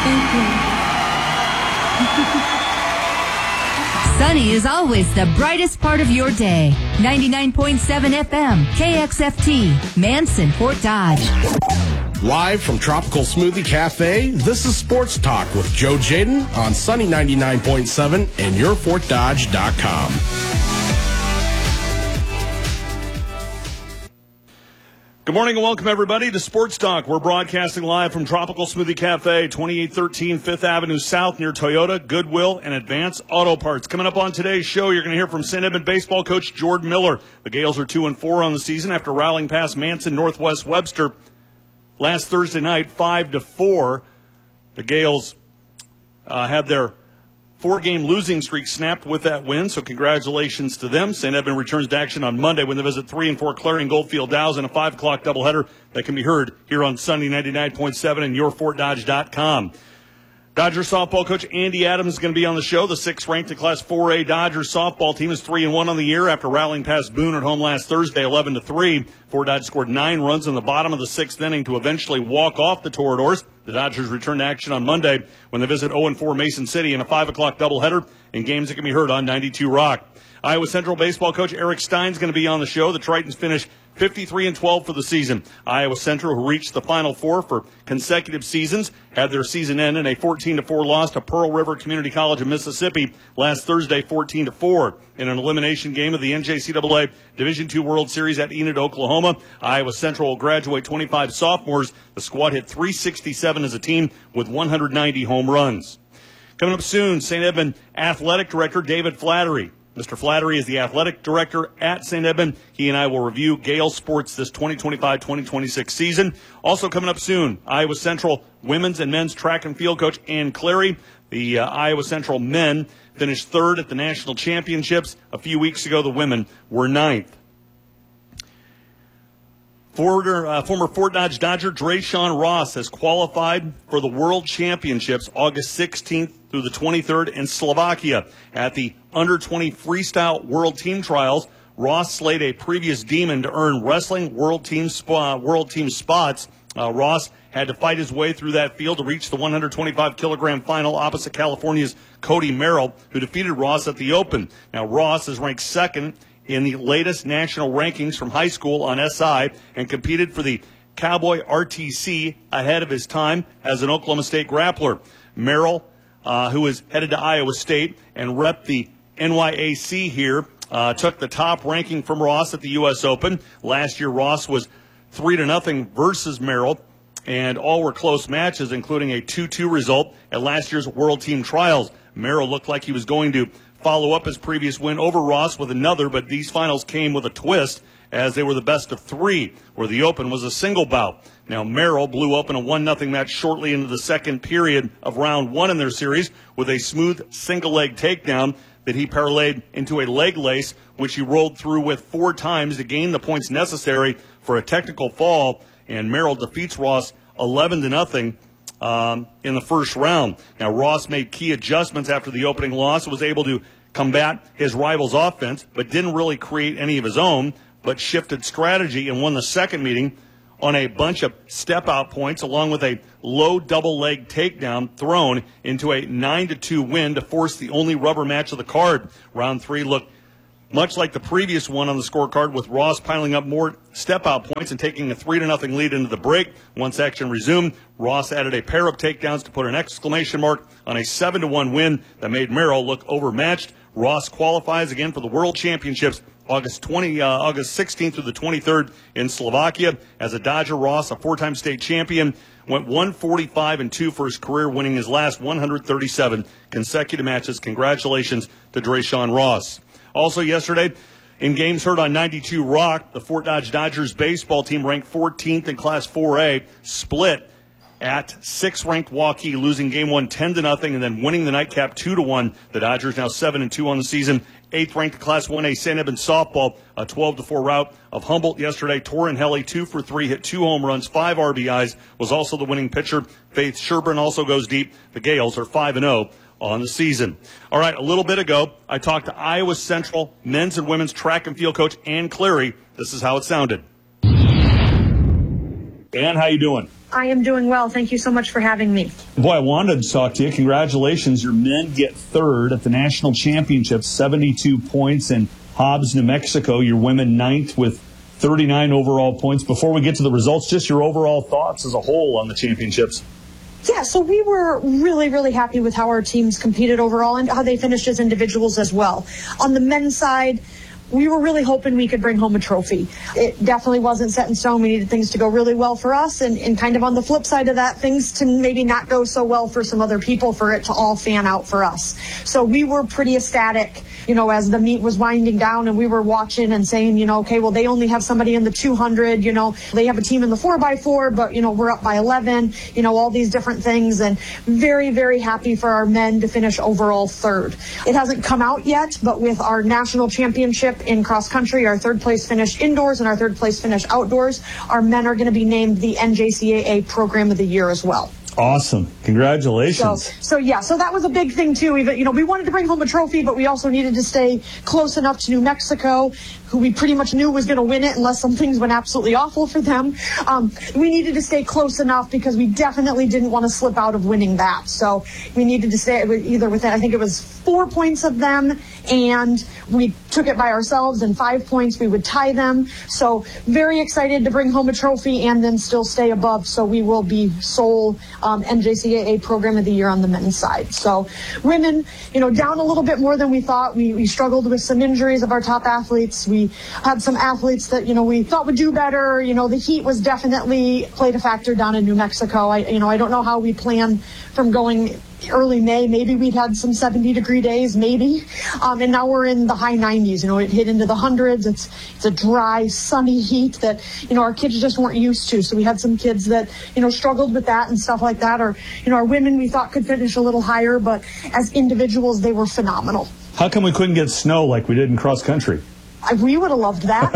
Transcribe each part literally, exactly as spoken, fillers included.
Thank you. Sunny is always the brightest part of your day. ninety-nine point seven F M, K X F T, Manson, Fort Dodge. Live from Tropical Smoothie Cafe, this is Sports Talk with Joe Jaden on Sunny ninety-nine point seven and your fort dodge dot com. Good morning and welcome, everybody, to Sports Talk. We're broadcasting live from Tropical Smoothie Cafe, twenty-eight thirteen Fifth Avenue South near Toyota, Goodwill, and Advance Auto Parts. Coming up on today's show, you're going to hear from Saint Edmund baseball coach Jordan Miller. The Gales are two and four on the season after rallying past Manson Northwest Webster last Thursday night, five to four. The Gales uh, had their four-game losing streak snapped with that win, so congratulations to them. Saint Edmund returns to action on Monday when they visit three and four Clarion Goldfield Dows in a five o'clock doubleheader that can be heard here on Sunday ninety-nine point seven and your fort dodge dot com. Dodger softball coach Andy Adams is going to be on the show. The sixth-ranked in Class four A Dodgers softball team is three and one on the year after rallying past Boone at home last Thursday, eleven to three. Fort Dodge scored nine runs in the bottom of the sixth inning to eventually walk off the Toreadors. The Dodgers return to action on Monday when they visit oh and four Mason City in a five o'clock doubleheader in games that can be heard on ninety-two Rock. Iowa Central baseball coach Eric Stein is going to be on the show. The Tritons finish fifty-three and twelve for the season. Iowa Central, who reached the Final Four for consecutive seasons, had their season end in a fourteen to four loss to Pearl River Community College of Mississippi last Thursday, fourteen to four. In an elimination game of the N J C double A Division two World Series at Enid, Oklahoma, Iowa Central will graduate twenty-five sophomores. The squad hit three sixty-seven as a team with one hundred ninety home runs. Coming up soon, Saint Edmund Athletic Director David Flattery. Mister Flattery is the athletic director at Saint Edmund. He and I will review Gale sports this twenty twenty-five twenty twenty-six season. Also coming up soon, Iowa Central women's and men's track and field coach Ann Clary. The uh, Iowa Central men finished third at the national championships. A few weeks ago, the women were ninth. Former, uh, former Fort Dodge Dodger Drayshawn Ross has qualified for the World Championships August sixteenth through the twenty-third in Slovakia. At the under twenty Freestyle World Team Trials, Ross slayed a previous demon to earn wrestling World Team, sp- world team spots. Uh, Ross had to fight his way through that field to reach the one hundred twenty-five kilogram final opposite California's Cody Merrill, who defeated Ross at the Open. Now, Ross is ranked second in the latest national rankings from high school on S I and competed for the Cowboy R T C ahead of his time as an Oklahoma State grappler. Merrill, uh, who is headed to Iowa State and rep the N Y A C here, uh, took the top ranking from Ross at the U S Open. Last year, Ross was three to nothing versus Merrill, and all were close matches, including a two two result at last year's World Team Trials. Merrill looked like he was going to follow up his previous win over Ross with another, but these finals came with a twist as they were the best of three, where the Open was a single bout. Now, Merrill blew open a one nothing match shortly into the second period of round one in their series with a smooth single-leg takedown that he parlayed into a leg lace, which he rolled through with four times to gain the points necessary for a technical fall, and Merrill defeats Ross eleven to nothing. Um, in the first round. Now, Ross made key adjustments after the opening loss, was able to combat his rival's offense, but didn't really create any of his own, but shifted strategy and won the second meeting on a bunch of step-out points, along with a low double-leg takedown thrown into a nine to two win to force the only rubber match of the card. Round three looked much like the previous one on the scorecard, with Ross piling up more step-out points and taking a three to nothing lead into the break. Once action resumed, Ross added a pair of takedowns to put an exclamation mark on a seven to one win that made Merrill look overmatched. Ross qualifies again for the World Championships August twentieth, uh, August sixteenth through the twenty-third in Slovakia. As a Dodger, Ross, a four-time state champion, went one forty-five and two for his career, winning his last one hundred thirty-seven consecutive matches. Congratulations to Drayshawn Ross. Also yesterday, in games heard on ninety-two Rock, the Fort Dodge Dodgers baseball team, ranked fourteenth in Class four A, split at sixth-ranked Waukee, losing game one ten to nothing, and then winning the nightcap two to one. The Dodgers now seven and two on the season. eighth-ranked Class one A Saint Edmund softball, a twelve to four rout of Humboldt yesterday. Torin Helly, two for three, hit two home runs, five R B Is, was also the winning pitcher. Faith Sherburne also goes deep. The Gales are five and oh. On the season. All right, a little bit ago, I talked to Iowa Central men's and women's track and field coach Ann Clary. This is how it sounded. Ann, how you doing? I am doing well. Thank you so much for having me. Boy, I wanted to talk to you. Congratulations. Your men get third at the national championship, seventy-two points in Hobbs, New Mexico. Your women ninth with thirty-nine overall points. Before we get to the results, just your overall thoughts as a whole on the championships. Yeah, so we were really, really happy with how our teams competed overall and how they finished as individuals as well. On the men's side, we were really hoping we could bring home a trophy. It definitely wasn't set in stone. We needed things to go really well for us, and, and kind of on the flip side of that, things to maybe not go so well for some other people for it to all fan out for us. So we were pretty ecstatic, you know, as the meet was winding down and we were watching and saying, you know, okay, well, they only have somebody in the two hundred, you know, they have a team in the four by four, but, you know, we're up by eleven, you know, all these different things, and very, very happy for our men to finish overall third. It hasn't come out yet, but with our national championship in cross country, our third place finish indoors and our third place finish outdoors, our men are going to be named the N J C A A Program of the Year as well. Awesome. Congratulations. So, so yeah, so that was a big thing too. Even, you know, we wanted to bring home a trophy, but we also needed to stay close enough to New Mexico, who we pretty much knew was going to win it unless some things went absolutely awful for them. Um, we needed to stay close enough because we definitely didn't want to slip out of winning that. So we needed to stay either within, I think it was four points of them, and we took it by ourselves, and five points we would tie them. So very excited to bring home a trophy and then still stay above. So we will be sole um, N J C A A Program of the Year on the men's side. So women, you know, down a little bit more than we thought. We, we struggled with some injuries of our top athletes. We had some athletes that, you know, we thought would do better. You know, the heat was definitely played a factor down in New Mexico. I, you know, I don't know how we plan from going early May. Maybe we'd had some seventy degree days, maybe. Um, and now we're in the high nineties. You know, it hit into the hundreds. It's it's a dry, sunny heat that, you know, our kids just weren't used to. So we had some kids that, you know, struggled with that and stuff like that. Or, you know, our women we thought could finish a little higher, but as individuals, they were phenomenal. How come we couldn't get snow like we did in cross country? I, we would have loved that.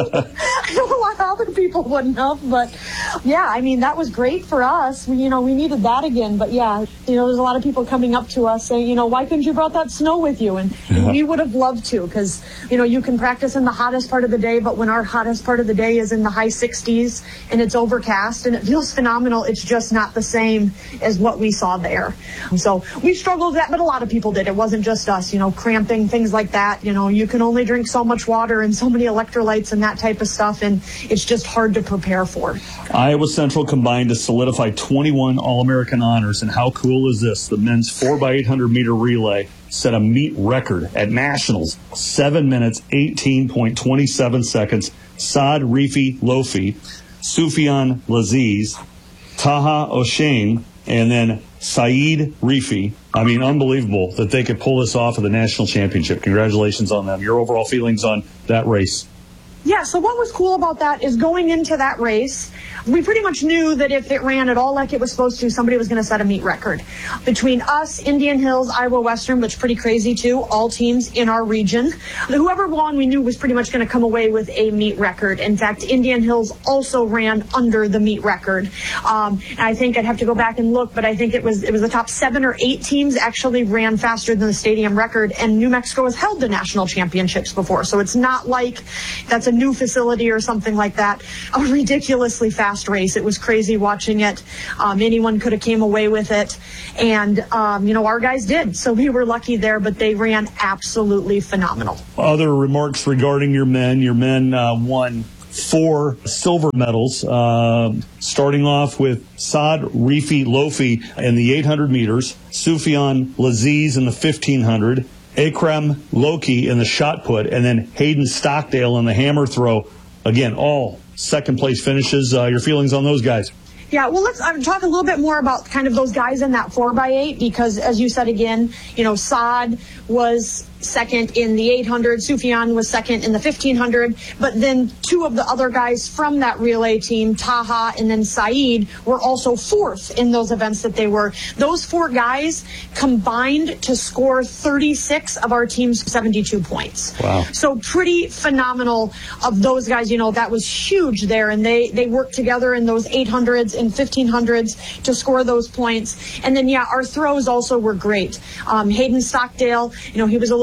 I don't know why other people wouldn't have, but yeah, I mean, that was great for us. We, you know, we needed that again, but yeah, you know, there's a lot of people coming up to us saying, you know, why couldn't you brought that snow with you? And, yeah. and we would have loved to, because, you know, you can practice in the hottest part of the day, but when our hottest part of the day is in the high sixties and it's overcast and it feels phenomenal, it's just not the same as what we saw there. So we struggled with that, but a lot of people did. It wasn't just us, you know, cramping, things like that. You know, you can only drink so much water and so many electrolytes and that type of stuff, and it's just hard to prepare for. Iowa Central combined to solidify twenty-one All-American honors, and how cool is this? The men's four by eight hundred meter relay set a meet record at nationals, seven minutes, eighteen point two seven seconds. Saad Rifi Lofi, Sufyan Laziz, Taha Oshain, and then Saeed Rifi. I mean, unbelievable that they could pull this off at the national championship. Congratulations on them. Your overall feelings on that race? Yeah, so what was cool about that is going into that race, we pretty much knew that if it ran at all like it was supposed to, somebody was going to set a meet record. Between us, Indian Hills, Iowa Western, which is pretty crazy too, all teams in our region, whoever won we knew was pretty much going to come away with a meet record. In fact, Indian Hills also ran under the meet record. Um, and I think I'd have to go back and look, but I think it was it was the top seven or eight teams actually ran faster than the stadium record, and New Mexico has held the national championships before, so it's not like that's a new facility or something like that. A ridiculously fast race. It was crazy watching it. Um, anyone could have came away with it. And, um, you know, our guys did. So we were lucky there, but they ran absolutely phenomenal. Other remarks regarding your men. Your men uh, won four silver medals, uh, starting off with Saad Rifi Lofi in the eight hundred meters, Sufyan Laziz in the fifteen hundred, Akram Loki in the shot put, and then Hayden Stockdale in the hammer throw. Again, all second place finishes. Uh, your feelings on those guys? Yeah, well, let's uh, talk a little bit more about kind of those guys in that four by eight, because as you said again, you know, Saad was second in the eight hundred, Sufyan was second in the fifteen hundred, but then two of the other guys from that relay team, Taha and then Saeed, were also fourth in those events that they were. Those four guys combined to score thirty-six of our team's seventy-two points. Wow. So pretty phenomenal of those guys. You know, that was huge there, and they, they worked together in those eight hundreds and fifteen hundreds to score those points. And then, yeah, our throws also were great. Um, Hayden Stockdale, you know, he was a little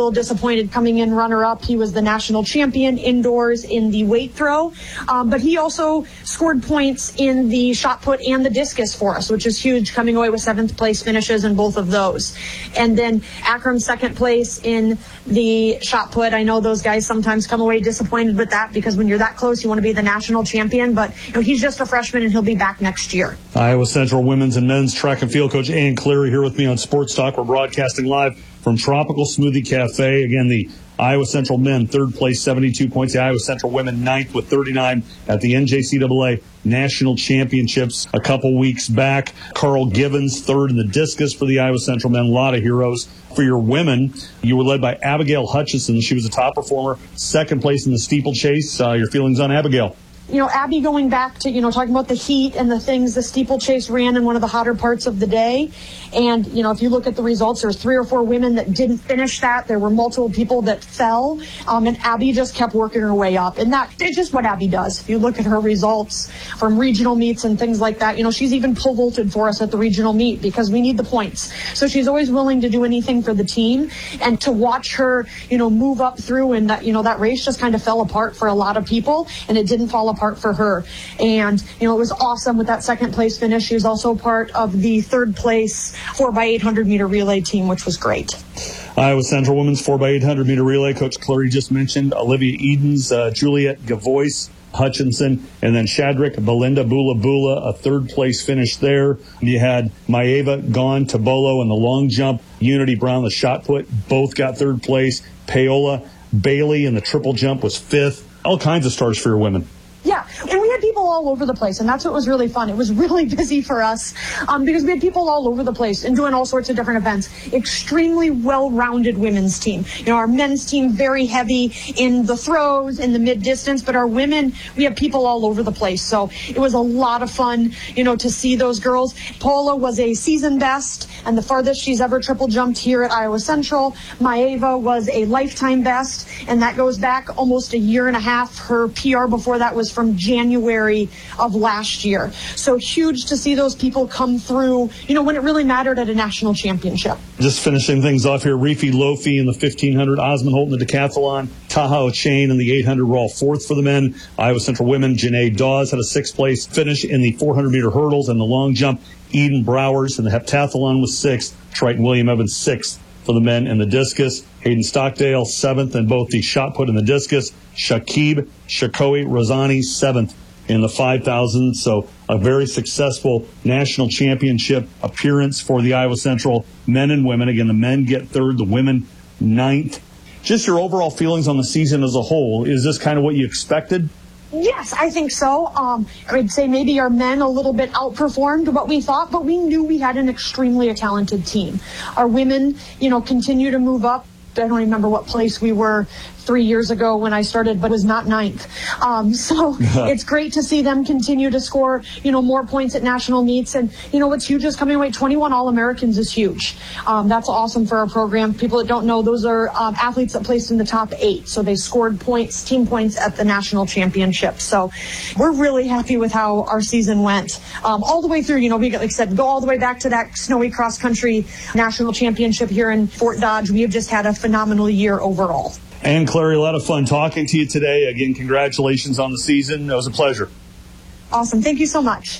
little disappointed coming in runner-up. He was the national champion indoors in the weight throw, um, but he also scored points in the shot put and the discus for us, which is huge, coming away with seventh place finishes in both of those. And then Akram second place in the shot put. I know those guys sometimes come away disappointed with that because when you're that close, you want to be the national champion, but you know, he's just a freshman and he'll be back next year. Iowa Central women's and men's track and field coach Ann Cleary here with me on Sports Talk. We're broadcasting live from Tropical Smoothie Cafe. Again, the Iowa Central men, third place, seventy-two points. The Iowa Central women, ninth with thirty-nine at the N J C A A National Championships a couple weeks back. Carl Givens, third in the discus for the Iowa Central men. A lot of heroes. For your women, you were led by Abigail Hutchison. She was a top performer, second place in the steeplechase. Uh, your feelings on Abigail? You know, Abby, going back to, you know, talking about the heat and the things, the steeplechase ran in one of the hotter parts of the day. And, you know, if you look at the results, there's three or four women that didn't finish that. There were multiple people that fell. Um, and Abby just kept working her way up. And that is just what Abby does. If you look at her results from regional meets and things like that, you know, she's even pole vaulted for us at the regional meet because we need the points. So she's always willing to do anything for the team. And to watch her, you know, move up through and that, you know, that race just kind of fell apart for a lot of people. And it didn't fall apart apart for her. And, you know, it was awesome with that second place finish. She was also part of the third place four by eight hundred meter relay team, which was great. Iowa Central women's four by eight hundred meter relay, Coach Cleary just mentioned Olivia Edens, uh, Juliet Gavois, Hutchinson, and then Shadrick Belinda Bula Bula, a third place finish there. You had Maeva Gone Tabolo in the long jump, Unity Brown, the shot put, both got third place. Paola Bailey in the triple jump was fifth. All kinds of stars for your women. Yeah, and we had people all over the place, and that's what was really fun. It was really busy for us um, because we had people all over the place and doing all sorts of different events. Extremely well-rounded women's team. You know, our men's team very heavy in the throws, in the mid-distance, but our women, we have people all over the place. So it was a lot of fun, you know, to see those girls. Paula was a season best and the farthest she's ever triple jumped here at Iowa Central. Maeva was a lifetime best, and that goes back almost a year and a half. Her P R before that was from January of last year. So huge to see those people come through, you know, when it really mattered at a national championship. Just finishing things off here, Reefy Lofi in the fifteen hundred, Osmond Holt in the decathlon, Taha Chain in the eight hundred were all fourth for the men. Iowa Central women, Janae Dawes had a sixth place finish in the four hundred meter hurdles and the long jump. Eden Browers in the heptathlon was sixth. Triton William Evans sixth for the men in the discus. Hayden Stockdale seventh in both the shot put and the discus. Shakib Shakoi Rosani seventh in the five thousand. So a very successful national championship appearance for the Iowa Central men and women. Again, the men get third, the women ninth. Just your overall feelings on the season as a whole. Is this kind of what you expected? Yes, I think so. Um, I would say maybe our men a little bit outperformed what we thought, but we knew we had an extremely talented team. Our women, you know, continue to move up. I don't remember what place we were three years ago when I started, but it was not ninth. Um, so it's great to see them continue to score, you know, more points at national meets. And, you know, what's huge is coming away, twenty-one All-Americans is huge. Um, that's awesome for our program. People that don't know, those are um, athletes that placed in the top eight. So they scored points, team points at the national championship. So we're really happy with how our season went. Um, all the way through, you know, we, like I said, go all the way back to that snowy cross-country national championship here in Fort Dodge. We have just had a phenomenal year overall. Ann Cleary, a lot of fun talking to you today. Again, congratulations on the season. It was a pleasure. Awesome. Thank you so much.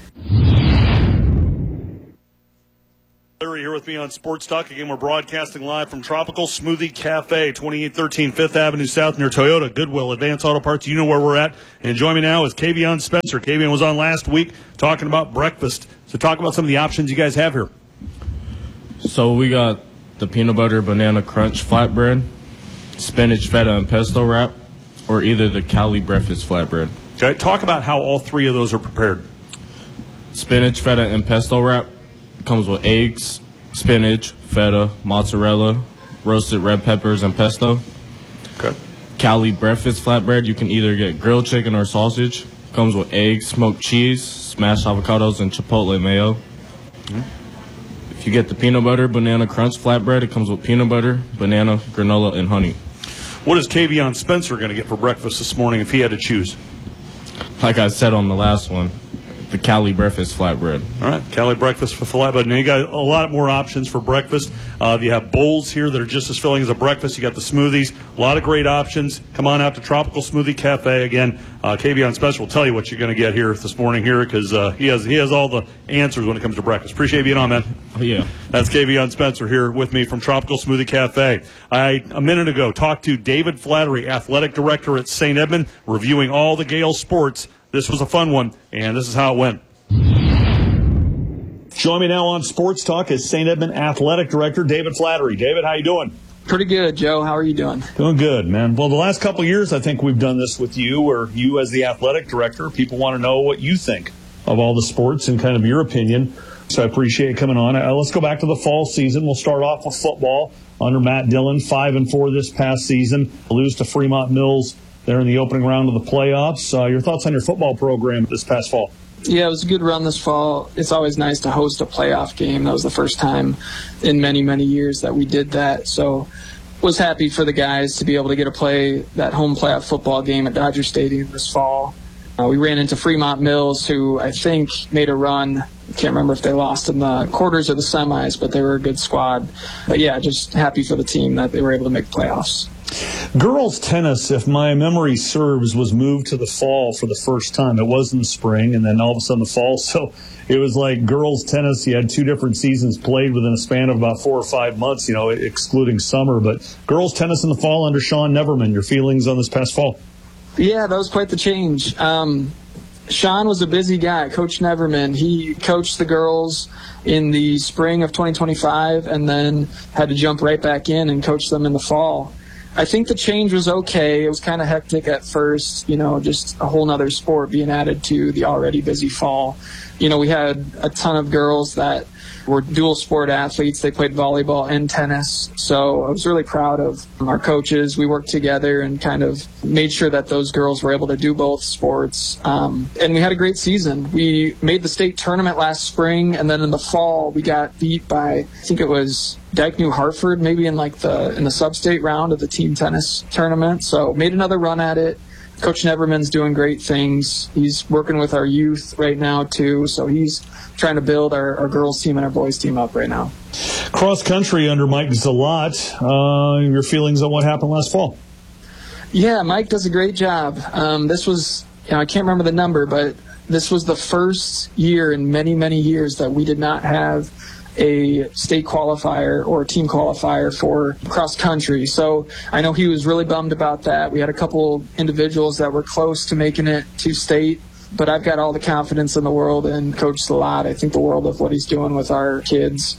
Cleary here with me on Sports Talk. Again, we're broadcasting live from Tropical Smoothie Cafe, twenty-eight thirteen Fifth Avenue South near Toyota, Goodwill, Advanced Auto Parts. You know where we're at. And join me now is Kavion Spencer. Kavion was on last week talking about breakfast. So talk about some of the options you guys have here. So we got the peanut butter banana crunch flatbread, spinach feta and pesto wrap, or either the Cali breakfast flatbread. Okay, talk about how all three of those are prepared. Spinach feta and pesto wrap comes with eggs, spinach, feta, mozzarella, roasted red peppers, and pesto. Okay. Cali breakfast flatbread, you can either get grilled chicken or sausage. Comes with eggs, smoked cheese, smashed avocados, and chipotle mayo. Mm-hmm. If you get the peanut butter banana crunch flatbread, it comes with peanut butter, banana, granola, and honey. What is Kavion Spencer going to get for breakfast this morning if he had to choose? Like I said on the last one, the Cali breakfast flatbread. All right, Cali breakfast for flatbread. Now you got a lot more options for breakfast. Uh, you have bowls here that are just as filling as a breakfast. You got the smoothies, a lot of great options. Come on out to Tropical Smoothie Cafe again. Uh, Kavion Spencer will tell you what you're going to get here this morning here because uh, he has he has all the answers when it comes to breakfast. Appreciate you being on, man. Oh, yeah. That's Kavion Spencer here with me from Tropical Smoothie Cafe. I a minute ago talked to David Flattery, athletic director at Saint Edmund, reviewing all the Gale sports. This was a fun one, and this is how it went. Join me now on Sports Talk is Saint Edmund Athletic Director David Flattery. David, how you doing? Pretty good, Joe. How are you doing? Doing good, man. Well, the last couple of years, I think we've done this with you, or you as the athletic director. People want to know what you think of all the sports and kind of your opinion. So I appreciate you coming on. Uh, let's go back to the fall season. We'll start off with football under Matt Dillon, five and four this past season. Lose to Fremont Mills there in the opening round of the playoffs. Uh, your thoughts on your football program this past fall? Yeah, it was a good run this fall. It's always nice to host a playoff game. That was the first time in many, many years that we did that. So was happy for the guys to be able to get to play that home playoff football game at Dodger Stadium this fall. Uh, we ran into Fremont Mills, who I think made a run. I can't remember if they lost in the quarters or the semis, but they were a good squad. But, yeah, just happy for the team that they were able to make playoffs. Girls tennis, if my memory serves, was moved to the fall for the first time. It was in the spring and then all of a sudden the fall. So it was like girls tennis. You had two different seasons played within a span of about four or five months, you know, excluding summer. But girls tennis in the fall under Sean Neverman. Your feelings on this past fall? Yeah, that was quite the change. Um, Sean was a busy guy. Coach Neverman, he coached the girls in the spring of twenty twenty-five and then had to jump right back in and coach them in the fall. I think the change was okay. It was kind of hectic at first, you know, just a whole nother sport being added to the already busy fall. You know, we had a ton of girls that were dual sport athletes. They played volleyball and tennis. So I was really proud of our coaches. We worked together and kind of made sure that those girls were able to do both sports. Um, and we had a great season. We made the state tournament last spring, and then in the fall we got beat by, I think it was Dyke New Hartford, maybe in like the in the sub-state round of the team tennis tournament. So made another run at it. Coach Neverman's doing great things. He's working with our youth right now, too. So he's trying to build our, our girls team and our boys team up right now. Cross country under Mike Zalat. Uh, your feelings on what happened last fall? Yeah, Mike does a great job. Um, this was, you know, I can't remember the number, but this was the first year in many, many years that we did not have a state qualifier or a team qualifier for cross country. So I know he was really bummed about that. We had a couple individuals that were close to making it to state, but I've got all the confidence in the world in Coach Zalat. I think the world of what he's doing with our kids,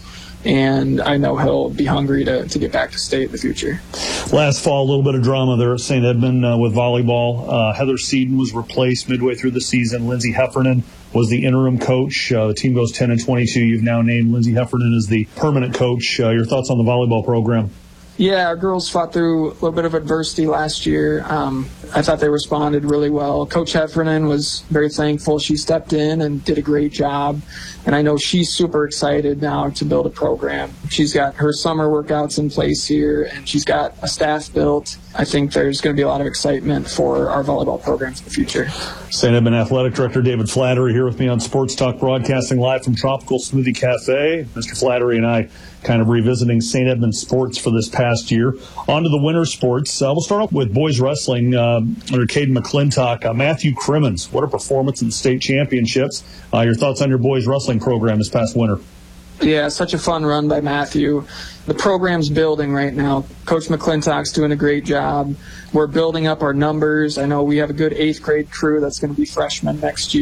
and I know he'll be hungry to, to get back to state in the future. Last fall, a little bit of drama there at Saint Edmund uh, with volleyball. Uh, Heather Seaton was replaced midway through the season. Lindsay Heffernan was the interim coach. Uh, the team goes ten and twenty-two. You've now named Lindsay Heffernan as the permanent coach. Uh, your thoughts on the volleyball program? Yeah, our girls fought through a little bit of adversity last year. Um, I thought they responded really well. Coach Heffernan was very thankful. She stepped in and did a great job. And I know she's super excited now to build a program. She's got her summer workouts in place here, and she's got a staff built. I think there's going to be a lot of excitement for our volleyball programs in the future. Saint Edmund Athletic Director David Flattery here with me on Sports Talk, broadcasting live from Tropical Smoothie Cafe. Mister Flattery and I kind of revisiting Saint Edmund sports for this past year. On to the winter sports. Uh, we'll start off with boys wrestling uh, under Caden McClintock. Uh, Matthew Crimmins, what a performance in the state championships. Uh, your thoughts on your boys wrestling program this past winter? Yeah, such a fun run by Matthew. The program's building right now. Coach McClintock's doing a great job. We're building up our numbers. I know we have a good eighth grade crew that's going to be freshmen next year.